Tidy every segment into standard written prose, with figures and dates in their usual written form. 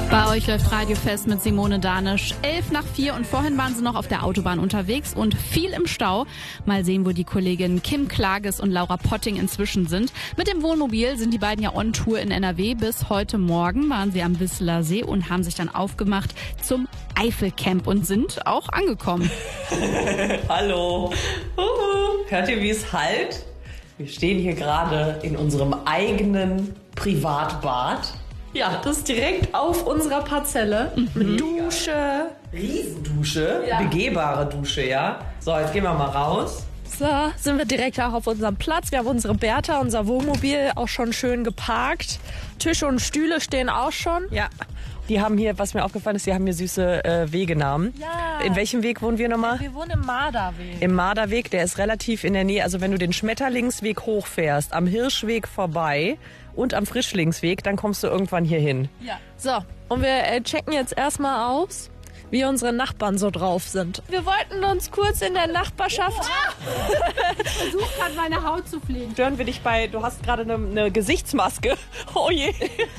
Bei euch läuft Radiofest mit Simone Danisch. 4:11 und vorhin waren sie noch auf der Autobahn unterwegs und viel im Stau. Mal sehen, wo die Kolleginnen Kim Klages und Laura Potting inzwischen sind. Mit dem Wohnmobil sind die beiden ja on Tour in NRW. Bis heute Morgen waren sie am Wisseler See und haben sich dann aufgemacht zum Eifelcamp und sind auch angekommen. Hallo. Hört ihr, wie es hallt? Wir stehen hier gerade in unserem eigenen Privatbad. Ja, das ist direkt auf unserer Parzelle. Mit Dusche. Riesendusche. Ja. Begehbare Dusche, ja. So, jetzt gehen wir mal raus. So, sind wir direkt auch auf unserem Platz. Wir haben unsere Bertha, unser Wohnmobil, auch schon schön geparkt. Tische und Stühle stehen auch schon. Ja. Die haben hier, was mir aufgefallen ist, die haben hier süße Wegenamen. Ja. In welchem Weg wohnen wir nochmal? Wir wohnen im Marderweg. Im Marderweg, der ist relativ in der Nähe. Also wenn du den Schmetterlingsweg hochfährst, am Hirschweg vorbei und am Frischlingsweg, dann kommst du irgendwann hier hin. Ja. So, und wir checken jetzt erstmal aus, wie unsere Nachbarn so drauf sind. Wir wollten uns kurz in der Nachbarschaft... Ich versuche gerade meine Haut zu pflegen. Stören wir dich bei, du hast gerade eine Gesichtsmaske. Oh je.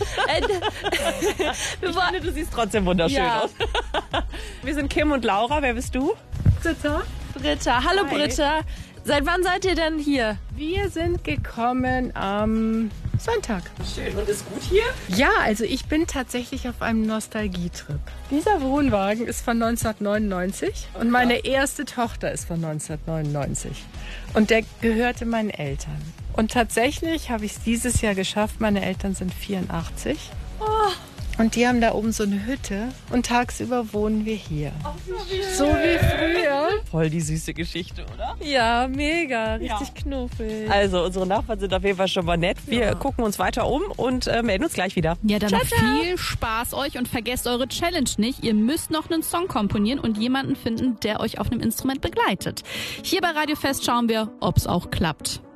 Ich finde, du siehst trotzdem wunderschön aus. Wir sind Kim und Laura, wer bist du? Britta. Hallo. Hi. Britta. Seit wann seid ihr denn hier? Wir sind gekommen am Sonntag. Schön. Und ist gut hier? Ja, also ich bin tatsächlich auf einem Nostalgietrip. Dieser Wohnwagen ist von 1999 und meine erste Tochter ist von 1999. Und der gehörte meinen Eltern. Und tatsächlich habe ich es dieses Jahr geschafft. Meine Eltern sind 84. Und die haben da oben so eine Hütte und tagsüber wohnen wir hier. So wie früher. Voll die süße Geschichte, oder? Ja, mega. Richtig knuffig. Also unsere Nachbarn sind auf jeden Fall schon mal nett. Wir gucken uns weiter um und melden uns gleich wieder. Ja, dann viel Spaß euch und vergesst eure Challenge nicht. Ihr müsst noch einen Song komponieren und jemanden finden, der euch auf einem Instrument begleitet. Hier bei Radiofest schauen wir, ob's auch klappt.